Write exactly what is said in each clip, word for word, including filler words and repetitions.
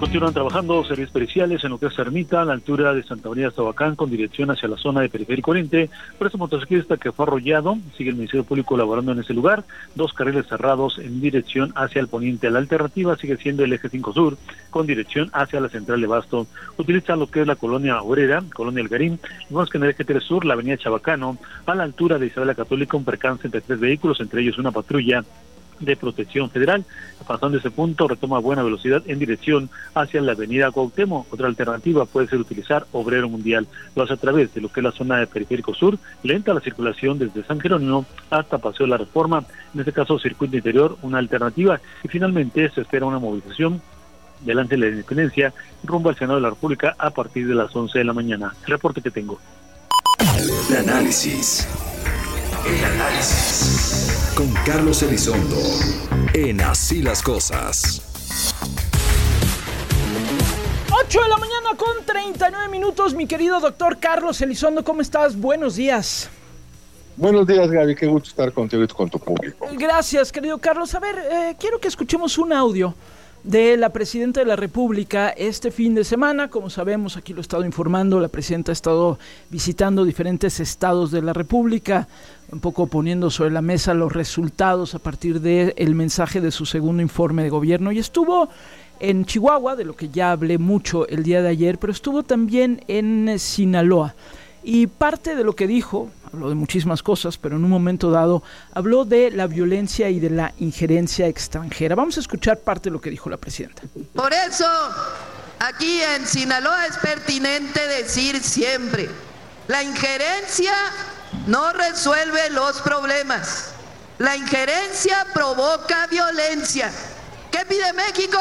Continúan trabajando servicios periciales en lo que es Ermita, a la altura de Santa María de Tabacán, con dirección hacia la zona de Periférico Oriente. Por ese motociclista que fue arrollado, sigue el Ministerio Público laborando en ese lugar. Dos carriles cerrados en dirección hacia el poniente. La alternativa sigue siendo el eje cinco Sur, con dirección hacia la central de Basto. Utiliza lo que es la colonia Obrera, colonia El Garín. Vemos que en el eje tres Sur, la avenida Chabacano, a la altura de Isabel la Católica, un percance entre tres vehículos, entre ellos una patrulla de Protección Federal. Pasando ese punto, retoma buena velocidad en dirección hacia la avenida Cuauhtémoc. Otra alternativa puede ser utilizar Obrero Mundial. Lo hace a través de lo que es la zona de Periférico Sur, lenta la circulación desde San Jerónimo hasta Paseo de la Reforma, en este caso Circuito Interior, una alternativa. Y finalmente se espera una movilización delante de la Independencia rumbo al Senado de la República a partir de las once de la mañana. El reporte que tengo. El análisis. El análisis. Con Carlos Elizondo, en Así las Cosas. ocho de la mañana con treinta y nueve minutos, mi querido doctor Carlos Elizondo, ¿cómo estás? Buenos días. Buenos días, Gaby, qué gusto estar contigo y con tu público. Gracias, querido Carlos. A ver, eh, quiero que escuchemos un audio de la Presidenta de la República este fin de semana. Como sabemos, aquí lo he estado informando, la Presidenta ha estado visitando diferentes estados de la República, un poco poniendo sobre la mesa los resultados a partir del mensaje de su segundo informe de gobierno, y estuvo en Chihuahua, de lo que ya hablé mucho el día de ayer, pero estuvo también en Sinaloa. Y parte de lo que dijo, habló de muchísimas cosas, pero en un momento dado habló de la violencia y de la injerencia extranjera. Vamos a escuchar parte de lo que dijo la presidenta. Por eso, aquí en Sinaloa es pertinente decir siempre, la injerencia no resuelve los problemas. La injerencia provoca violencia. ¿Qué pide México?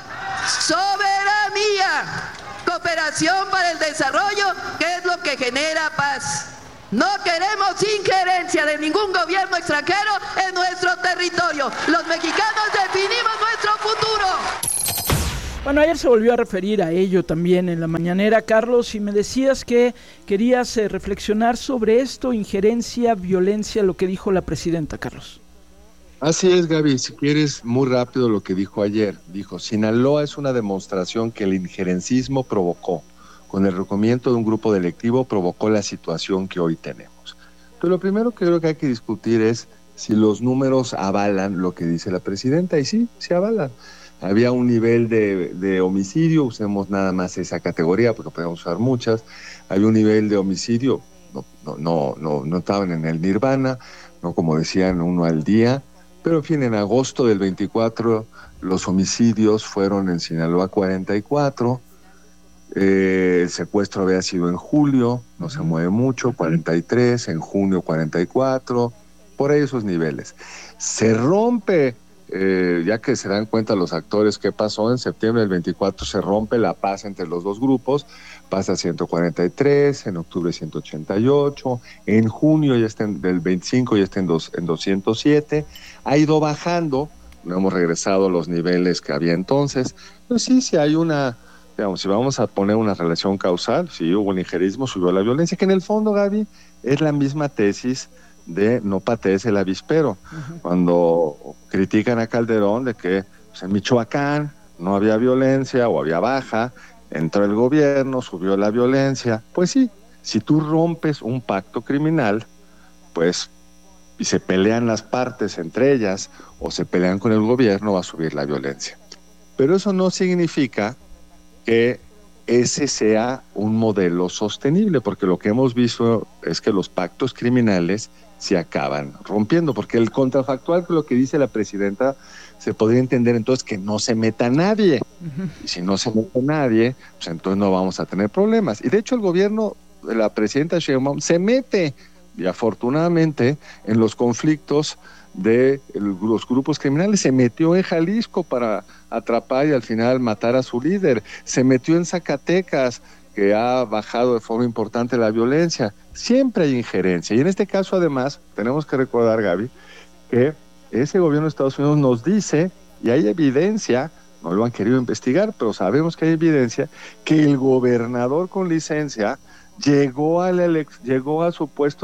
Soberanía. Cooperación para el desarrollo, que es lo que genera paz. No queremos injerencia de ningún gobierno extranjero en nuestro territorio. Los mexicanos definimos nuestro futuro. Bueno, ayer se volvió a referir a ello también en la mañanera, Carlos, y me decías que querías eh, reflexionar sobre esto, injerencia, violencia, lo que dijo la presidenta, Carlos. Así es, Gaby, si quieres, muy rápido lo que dijo ayer. Dijo, Sinaloa es una demostración que el injerencismo provocó, con el reconocimiento de un grupo delictivo, provocó la situación que hoy tenemos. Pero lo primero que creo que hay que discutir es si los números avalan lo que dice la presidenta, y sí, se avalan. Había un nivel de, de homicidio, usemos nada más esa categoría, porque podemos usar muchas. Había un nivel de homicidio, no, no, no, no, no estaban en el nirvana, no como decían, uno al día. Pero en fin, en agosto del veinticuatro los homicidios fueron en Sinaloa cuarenta y cuatro, eh, el secuestro había sido en julio, no se mueve mucho, cuarenta y tres, en junio cuarenta y cuatro, por ahí esos niveles. Se rompe, eh, ya que se dan cuenta los actores qué pasó, en septiembre del veinticuatro se rompe la paz entre los dos grupos, pasa a ciento cuarenta y tres, en octubre ciento ochenta y ocho, en junio ya está en, del veinticinco ya está en, dos, en doscientos siete, ha ido bajando, no hemos regresado a los niveles que había entonces, pero sí, sí hay una, digamos, si vamos a poner una relación causal, si hubo el injerismo, subió la violencia, que en el fondo, Gaby, es la misma tesis de no patece el avispero. Uh-huh. Cuando critican a Calderón de que pues, en Michoacán no había violencia o había baja, entró el gobierno, subió la violencia. Pues sí, si tú rompes un pacto criminal, pues, y se pelean las partes entre ellas, o se pelean con el gobierno, va a subir la violencia. Pero eso no significa que ese sea un modelo sostenible, porque lo que hemos visto es que los pactos criminales se acaban rompiendo, porque el contrafactual, lo que dice la presidenta, se podría entender entonces que no se meta nadie. Uh-huh. Y si no se mete nadie, pues entonces no vamos a tener problemas. Y de hecho el gobierno de la presidenta Sheinbaum se mete, y afortunadamente, en los conflictos de el, los grupos criminales. Se metió en Jalisco para atrapar y al final matar a su líder. Se metió en Zacatecas, que ha bajado de forma importante la violencia. Siempre hay injerencia. Y en este caso, además, tenemos que recordar, Gaby, que ese gobierno de Estados Unidos nos dice, y hay evidencia, no lo han querido investigar, pero sabemos que hay evidencia, que el gobernador con licencia llegó a, la elec- llegó a su puesto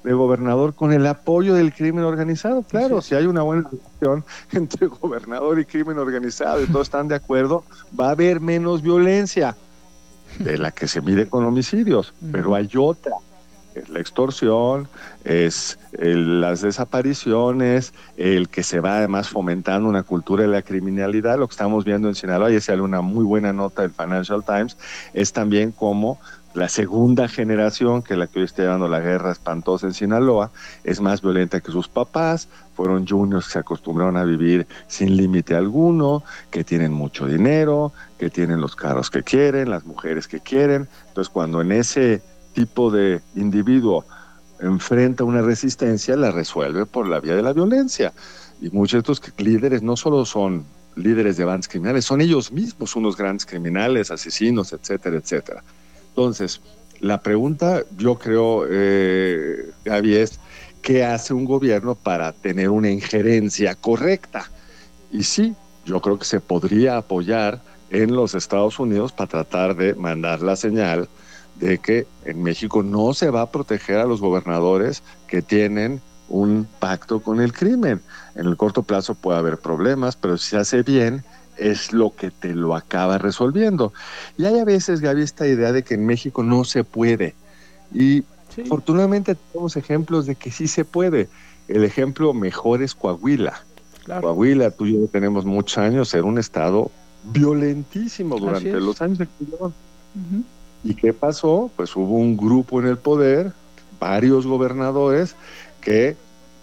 de gobernador con el apoyo del crimen organizado. Claro, sí. Si hay una buena relación entre gobernador y crimen organizado y todos están de acuerdo, va a haber menos violencia de la que se mide con homicidios, uh-huh. Pero hay otra. Es la extorsión, es el, las desapariciones, el que se va además fomentando una cultura de la criminalidad. Lo que estamos viendo en Sinaloa, y sale una muy buena nota del Financial Times, es también como la segunda generación, que es la que hoy está llevando la guerra espantosa en Sinaloa, es más violenta que sus papás. Fueron juniors que se acostumbraron a vivir sin límite alguno, que tienen mucho dinero, que tienen los carros que quieren, las mujeres que quieren. Entonces, cuando en ese tipo de individuo enfrenta una resistencia, la resuelve por la vía de la violencia. Y muchos de estos líderes no solo son líderes de bandas criminales, son ellos mismos unos grandes criminales, asesinos, etcétera, etcétera. Entonces, la pregunta, yo creo, eh, Gaby, es ¿qué hace un gobierno para tener una injerencia correcta? Y sí, yo creo que se podría apoyar en los Estados Unidos para tratar de mandar la señal de que en México no se va a proteger a los gobernadores que tienen un pacto con el crimen. En el corto plazo puede haber problemas, pero si se hace bien, es lo que te lo acaba resolviendo. Y hay a veces, Gaby, esta idea de que en México no se puede. Y sí. Afortunadamente tenemos ejemplos de que sí se puede. El ejemplo mejor es Coahuila. Claro. Coahuila, tú y yo tenemos muchos años, era un estado violentísimo durante los años de Calderón. Uh-huh. ¿Y qué pasó? Pues hubo un grupo en el poder, varios gobernadores que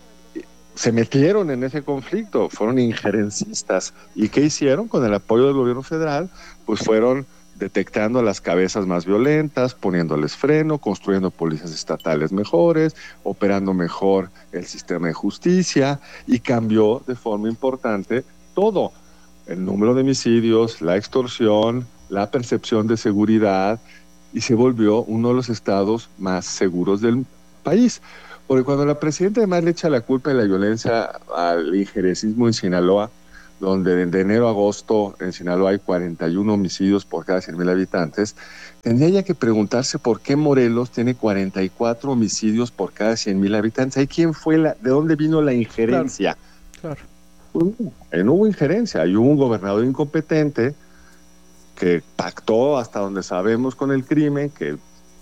se metieron en ese conflicto, fueron injerencistas. ¿Y qué hicieron? Con el apoyo del gobierno federal, pues fueron detectando a las cabezas más violentas, poniéndoles freno, construyendo policías estatales mejores, operando mejor el sistema de justicia, y cambió de forma importante todo. El número de homicidios, la extorsión, la percepción de seguridad, y se volvió uno de los estados más seguros del país. Porque cuando la presidenta además le echa la culpa de la violencia al injerencismo en Sinaloa, donde de enero a agosto en Sinaloa hay cuarenta y uno homicidios por cada cien mil habitantes, tendría ya que preguntarse por qué Morelos tiene cuarenta y cuatro homicidios por cada cien mil habitantes. ¿Hay quién fue la, de dónde vino la injerencia? Claro, claro. Pues, no hubo injerencia, hay un gobernador incompetente que pactó hasta donde sabemos con el crimen, que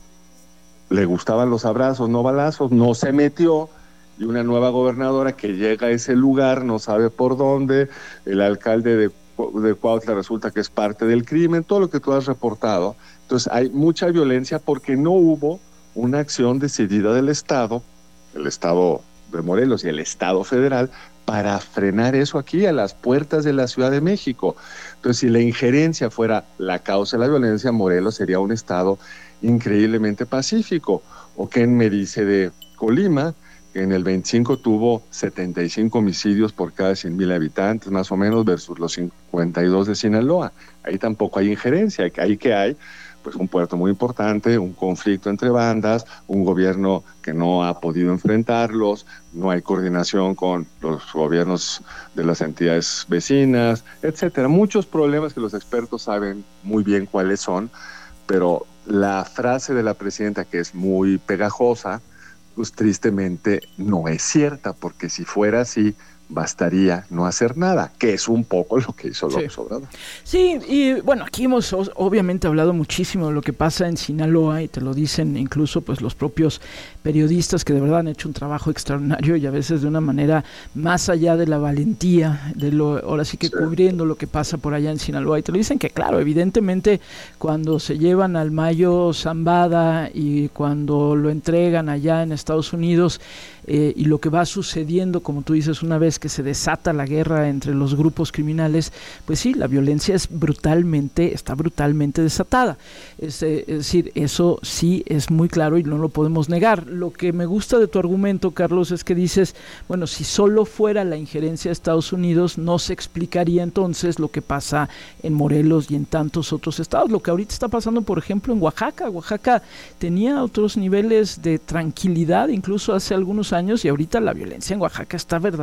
le gustaban los abrazos, no balazos, no se metió, y una nueva gobernadora que llega a ese lugar, no sabe por dónde, el alcalde de, de Cuautla resulta que es parte del crimen, todo lo que tú has reportado. Entonces hay mucha violencia porque no hubo una acción decidida del Estado, el Estado de Morelos y el Estado federal, para frenar eso aquí a las puertas de la Ciudad de México. Entonces, si la injerencia fuera la causa de la violencia, Morelos sería un estado increíblemente pacífico. ¿O qué me dice de Colima? Que en el veinticinco tuvo setenta y cinco homicidios por cada cien mil habitantes, más o menos, versus los cincuenta y dos de Sinaloa. Ahí tampoco hay injerencia. Ahí que hay pues un puerto muy importante, un conflicto entre bandas, un gobierno que no ha podido enfrentarlos, no hay coordinación con los gobiernos de las entidades vecinas, etcétera. Muchos problemas que los expertos saben muy bien cuáles son, pero la frase de la presidenta, que es muy pegajosa, pues tristemente no es cierta, porque si fuera así, bastaría no hacer nada, que es un poco lo que hizo López Obrador. Sí, y bueno, aquí hemos obviamente hablado muchísimo de lo que pasa en Sinaloa, y te lo dicen incluso pues los propios periodistas que de verdad han hecho un trabajo extraordinario, y a veces de una manera más allá de la valentía, de lo ahora sí que sí. cubriendo lo que pasa por allá en Sinaloa, y te lo dicen que claro, evidentemente cuando se llevan al Mayo Zambada y cuando lo entregan allá en Estados Unidos, eh, y lo que va sucediendo, como tú dices, una vez que se desata la guerra entre los grupos criminales, pues sí, la violencia es brutalmente, está brutalmente desatada. Es, eh, es decir, eso sí es muy claro y no lo podemos negar. Lo que me gusta de tu argumento, Carlos, es que dices, bueno, si solo fuera la injerencia de Estados Unidos, no se explicaría entonces lo que pasa en Morelos y en tantos otros estados. Lo que ahorita está pasando, por ejemplo, en Oaxaca. Oaxaca tenía otros niveles de tranquilidad, incluso hace algunos años, y ahorita la violencia en Oaxaca está verdaderamente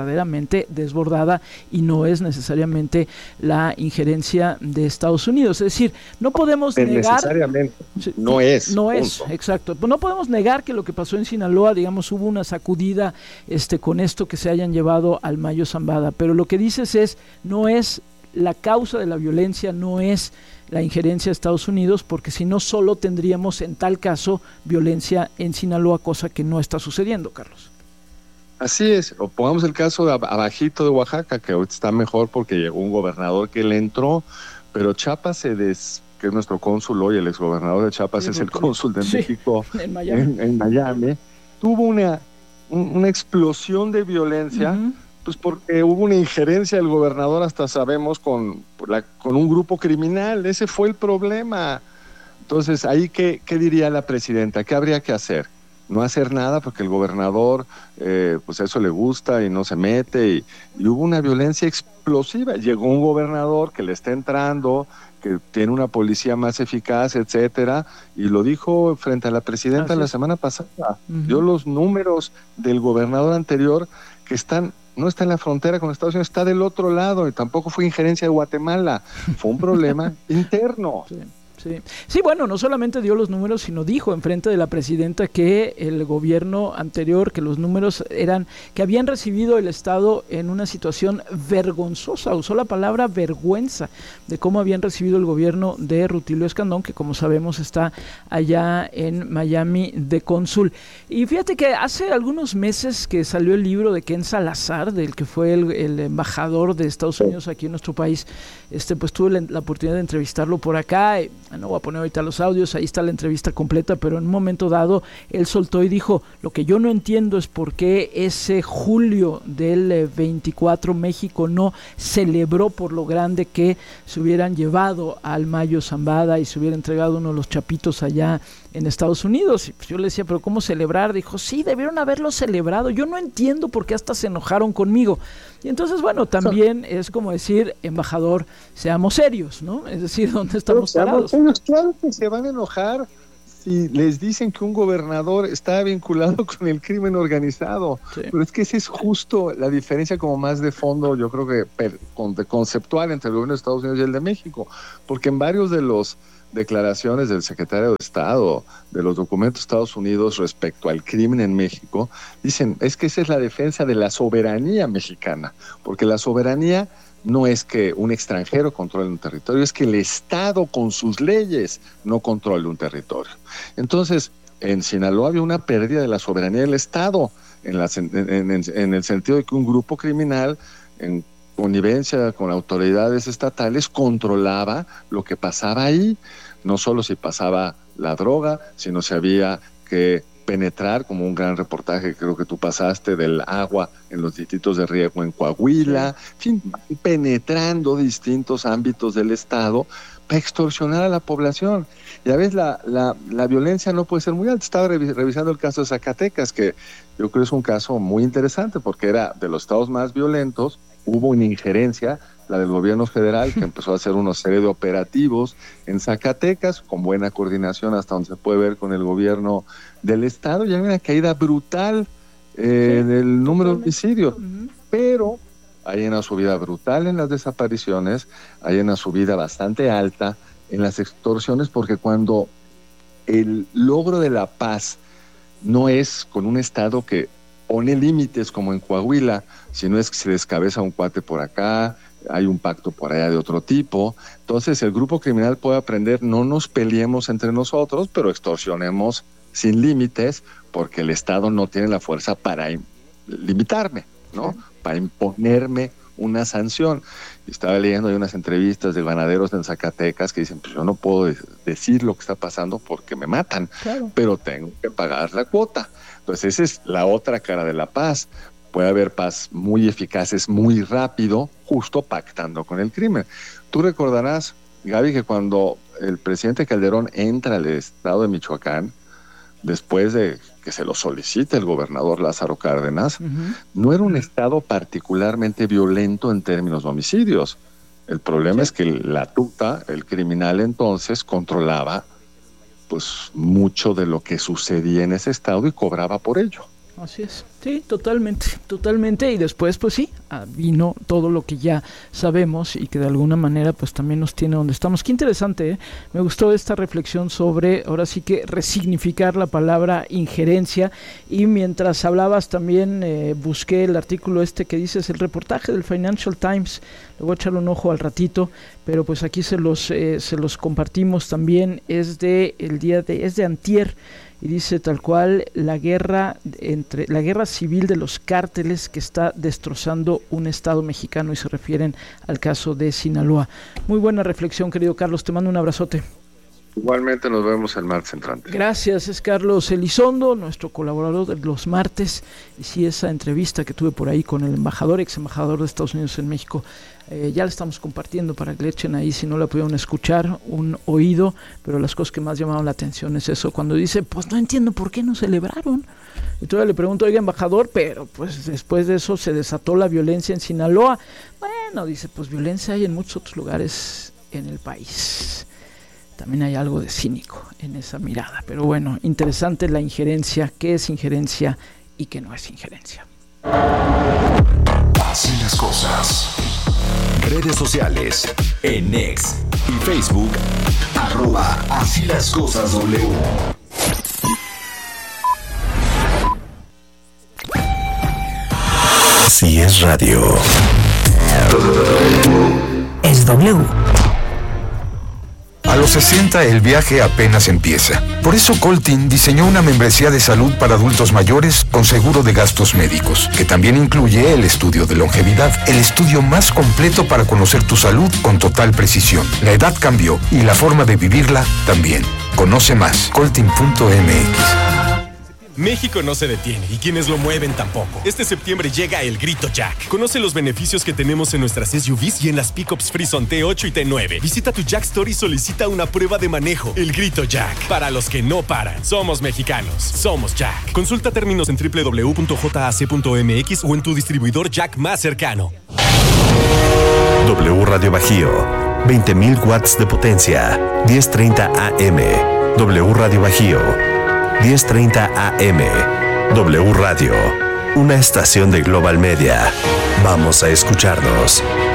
simplemente desbordada y no es necesariamente la injerencia de Estados Unidos. Es decir, no podemos Pero negar... Necesariamente, no es. No es, punto. exacto. No podemos negar que lo que pasó en Sinaloa, digamos, hubo una sacudida este, con esto que se hayan llevado al Mayo Zambada, pero lo que dices es, no es la causa de la violencia, no es la injerencia de Estados Unidos, porque si no solo tendríamos en tal caso violencia en Sinaloa, cosa que no está sucediendo, Carlos. Así es, o pongamos el caso de abajito de Oaxaca, que ahorita está mejor porque llegó un gobernador que le entró, pero Chiapas se des, que es nuestro cónsul hoy, el exgobernador de Chiapas sí, es el cónsul de sí, México en Miami, en, en Miami tuvo una, un, una explosión de violencia, uh-huh. pues porque hubo una injerencia del gobernador, hasta sabemos, con, la, con un grupo criminal. Ese fue el problema. Entonces, ahí, ¿qué, qué diría la presidenta? ¿Qué habría que hacer? No hacer nada porque el gobernador, eh, pues eso le gusta y no se mete, y, y hubo una violencia explosiva. Llegó un gobernador que le está entrando, que tiene una policía más eficaz, etcétera, y lo dijo frente a la presidenta la semana pasada. Uh-huh. Dio los números del gobernador anterior que están, no está en la frontera con Estados Unidos, está del otro lado, y tampoco fue injerencia de Guatemala, fue un problema interno. Sí. Sí. sí, bueno, no solamente dio los números, sino dijo enfrente de la presidenta que el gobierno anterior, que los números eran, que habían recibido el Estado en una situación vergonzosa, usó la palabra vergüenza, de cómo habían recibido el gobierno de Rutilio Escandón, que como sabemos está allá en Miami de cónsul. Y fíjate que hace algunos meses que salió el libro de Ken Salazar, del que fue el, el embajador de Estados Unidos aquí en nuestro país, este pues tuve la, la oportunidad de entrevistarlo por acá. Y, no voy a poner ahorita los audios, ahí está la entrevista completa, pero en un momento dado él soltó y dijo, lo que yo no entiendo es por qué ese julio del veinticuatro México no celebró por lo grande que se hubieran llevado al Mayo Zambada y se hubiera entregado uno de los chapitos allá en Estados Unidos. Y pues yo le decía, pero ¿cómo celebrar? Dijo, sí, debieron haberlo celebrado, yo no entiendo por qué hasta se enojaron conmigo. Y entonces, bueno, también es como decir, embajador, seamos serios, ¿no? Es decir, ¿dónde estamos parados? Pero claro que se van a enojar si les dicen que un gobernador está vinculado con el crimen organizado. Sí. Pero es que esa es justo la diferencia como más de fondo, yo creo que per, con, de conceptual entre el gobierno de Estados Unidos y el de México, porque en varios de los declaraciones del secretario de Estado, de los documentos de Estados Unidos respecto al crimen en México, dicen, es que esa es la defensa de la soberanía mexicana, porque la soberanía no es que un extranjero controle un territorio, es que el Estado con sus leyes no controle un territorio. Entonces, en Sinaloa había una pérdida de la soberanía del Estado, en, la, en, en, en el sentido de que un grupo criminal, en connivencia con autoridades estatales, controlaba lo que pasaba ahí, no solo si pasaba la droga, sino si había que penetrar, como un gran reportaje que creo que tú pasaste del agua en los distritos de riego en Coahuila, en fin, penetrando distintos ámbitos del Estado para extorsionar a la población. Y a veces la, la, la violencia no puede ser muy alta. Estaba revisando el caso de Zacatecas, que yo creo que es un caso muy interesante porque era de los estados más violentos. Hubo una injerencia, la del gobierno federal, que empezó a hacer una serie de operativos en Zacatecas, con buena coordinación hasta donde se puede ver con el gobierno del estado, y hay una caída brutal eh, sí, del número de homicidios, uh-huh. Pero hay una subida brutal en las desapariciones, hay una subida bastante alta en las extorsiones, porque cuando el logro de la paz no es con un estado que pone límites como en Coahuila, sino es que se descabeza un cuate por acá, hay un pacto por allá de otro tipo, entonces el grupo criminal puede aprender, no nos peleemos entre nosotros, pero extorsionemos sin límites, porque el Estado no tiene la fuerza para im- limitarme, ¿no? Sí. Para imponerme una sanción. Estaba leyendo hay unas entrevistas de ganaderos en Zacatecas que dicen, pues yo no puedo de- decir lo que está pasando porque me matan, claro, pero tengo que pagar la cuota. Entonces esa es la otra cara de la paz. Puede haber paz muy eficaces, muy rápido, justo pactando con el crimen. Tú recordarás, Gaby, que cuando el presidente Calderón entra al estado de Michoacán, después de que se lo solicite el gobernador Lázaro Cárdenas, uh-huh. no era un estado particularmente violento en términos de homicidios. El problema sí. es que la tuta, el criminal entonces, controlaba pues mucho de lo que sucedía en ese estado y cobraba por ello. Así es, sí, totalmente, totalmente, y después pues sí, vino todo lo que ya sabemos y que de alguna manera pues también nos tiene donde estamos. Qué interesante, ¿eh? Me gustó esta reflexión sobre, ahora sí que resignificar la palabra injerencia, y mientras hablabas también eh, busqué el artículo este que dices, el reportaje del Financial Times, le voy a echar un ojo al ratito, pero pues aquí se los, eh, se los compartimos también, es de el día de, es de antier, y dice tal cual, la guerra entre la guerra civil de los cárteles que está destrozando un estado mexicano, y se refieren al caso de Sinaloa. Muy buena reflexión, querido Carlos, te mando un abrazote. Igualmente nos vemos el martes entrante. Gracias, es Carlos Elizondo, nuestro colaborador de los martes, y sí, esa entrevista que tuve por ahí con el embajador, ex embajador de Estados Unidos en México, eh, ya la estamos compartiendo para que le echen ahí, si no la pudieron escuchar, un oído, pero las cosas que más llamaron la atención es eso, cuando dice, pues no entiendo por qué no celebraron, y todavía le pregunto, oiga embajador, pero pues después de eso se desató la violencia en Sinaloa. Bueno, dice, pues violencia hay en muchos otros lugares en el país. También hay algo de cínico en esa mirada, pero bueno, interesante la injerencia, qué es injerencia y qué no es injerencia. Así las cosas. Redes sociales, en X y Facebook, arroba Así las cosas W. Si es radio, es W. A los sesenta el viaje apenas empieza. Por eso Coltin diseñó una membresía de salud para adultos mayores con seguro de gastos médicos, que también incluye el estudio de longevidad, el estudio más completo para conocer tu salud con total precisión. La edad cambió y la forma de vivirla también. Conoce más, coltin punto m x. México no se detiene y quienes lo mueven tampoco. Este septiembre llega el Grito Jack. Conoce los beneficios que tenemos en nuestras S U Vs y en las pickups Frison T ocho y T nueve. Visita tu Jack Store y solicita una prueba de manejo. El Grito Jack. Para los que no paran. Somos mexicanos. Somos Jack. Consulta términos en doble u doble u doble u punto jac punto m x o en tu distribuidor Jack más cercano. W Radio Bajío. veinte mil watts de potencia. diez treinta A M. W Radio Bajío. diez treinta A M. W Radio, una estación de Global Media. Vamos a escucharnos.